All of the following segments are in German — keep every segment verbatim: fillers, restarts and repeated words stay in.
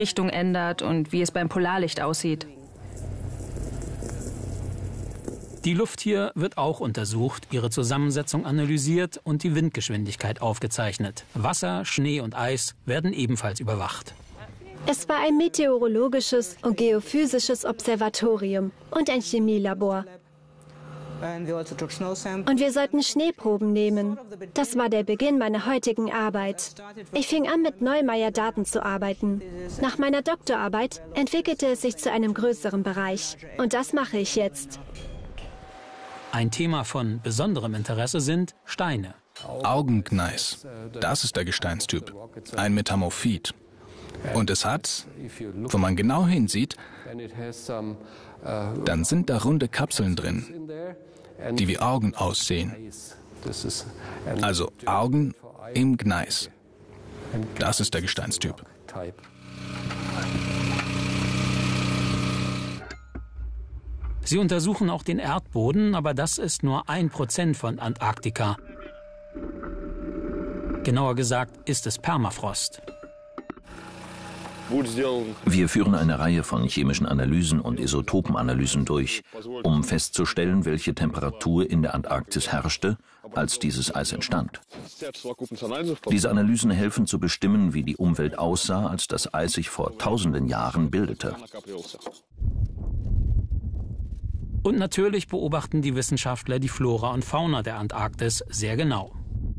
Richtung ändert und wie es beim Polarlicht aussieht. Die Luft hier wird auch untersucht, ihre Zusammensetzung analysiert und die Windgeschwindigkeit aufgezeichnet. Wasser, Schnee und Eis werden ebenfalls überwacht. Es war ein meteorologisches und geophysisches Observatorium und ein Chemielabor. Und wir sollten Schneeproben nehmen. Das war der Beginn meiner heutigen Arbeit. Ich fing an, mit Neumeier-Daten zu arbeiten. Nach meiner Doktorarbeit entwickelte es sich zu einem größeren Bereich. Und das mache ich jetzt. Ein Thema von besonderem Interesse sind Steine. Augengneis, das ist der Gesteinstyp, ein Metamorphit. Und es hat, wenn man genau hinsieht, dann sind da runde Kapseln drin, die wie Augen aussehen. Also Augen im Gneis. Das ist der Gesteinstyp. Sie untersuchen auch den Erdboden, aber das ist nur ein Prozent von Antarktika. Genauer gesagt ist es Permafrost. Wir führen eine Reihe von chemischen Analysen und Isotopenanalysen durch, um festzustellen, welche Temperatur in der Antarktis herrschte, als dieses Eis entstand. Diese Analysen helfen zu bestimmen, wie die Umwelt aussah, als das Eis sich vor tausenden Jahren bildete. Und natürlich beobachten die Wissenschaftler die Flora und Fauna der Antarktis sehr genau.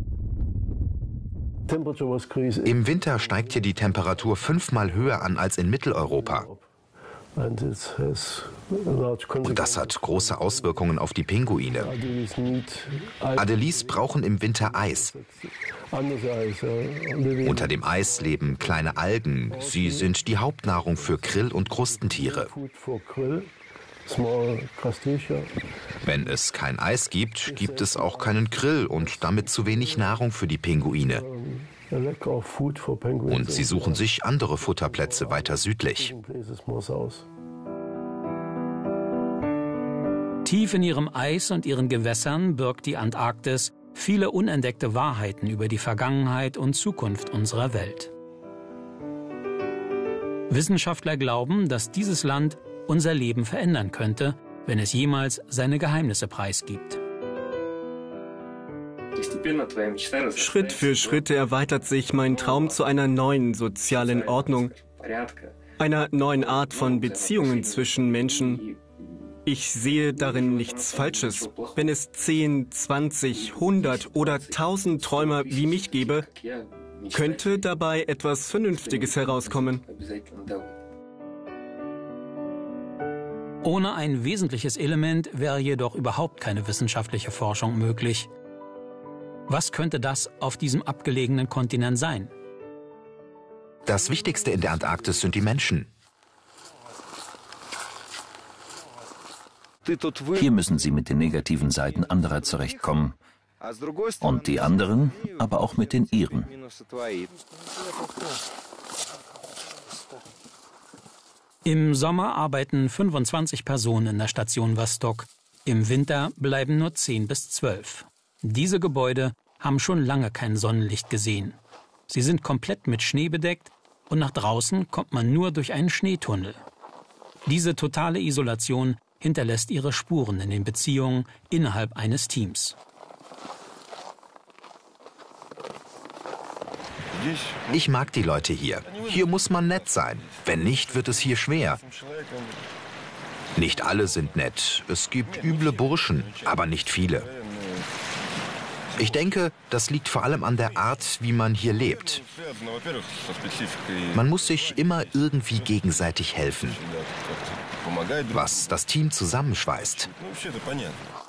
Im Winter steigt hier die Temperatur fünfmal höher an als in Mitteleuropa. Und das hat große Auswirkungen auf die Pinguine. Adelis brauchen im Winter Eis. Unter dem Eis leben kleine Algen. Sie sind die Hauptnahrung für Krill- und Krustentiere. Wenn es kein Eis gibt, gibt es auch keinen Krill und damit zu wenig Nahrung für die Pinguine. Und sie suchen sich andere Futterplätze weiter südlich. Tief in ihrem Eis und ihren Gewässern birgt die Antarktis viele unentdeckte Wahrheiten über die Vergangenheit und Zukunft unserer Welt. Wissenschaftler glauben, dass dieses Land unser Leben verändern könnte, wenn es jemals seine Geheimnisse preisgibt. Schritt für Schritt erweitert sich mein Traum zu einer neuen sozialen Ordnung, einer neuen Art von Beziehungen zwischen Menschen. Ich sehe darin nichts Falsches. Wenn es zehn, zwanzig, hundert oder tausend Träumer wie mich gäbe, könnte dabei etwas Vernünftiges herauskommen. Ohne ein wesentliches Element wäre jedoch überhaupt keine wissenschaftliche Forschung möglich. Was könnte das auf diesem abgelegenen Kontinent sein? Das Wichtigste in der Antarktis sind die Menschen. Hier müssen sie mit den negativen Seiten anderer zurechtkommen. Und die anderen, aber auch mit den ihren. Im Sommer arbeiten fünfundzwanzig Personen in der Station Vostok. Im Winter bleiben nur zehn bis zwölf. Diese Gebäude haben schon lange kein Sonnenlicht gesehen. Sie sind komplett mit Schnee bedeckt und nach draußen kommt man nur durch einen Schneetunnel. Diese totale Isolation hinterlässt ihre Spuren in den Beziehungen innerhalb eines Teams. Ich mag die Leute hier. Hier muss man nett sein. Wenn nicht, wird es hier schwer. Nicht alle sind nett. Es gibt üble Burschen, aber nicht viele. Ich denke, das liegt vor allem an der Art, wie man hier lebt. Man muss sich immer irgendwie gegenseitig helfen, was das Team zusammenschweißt.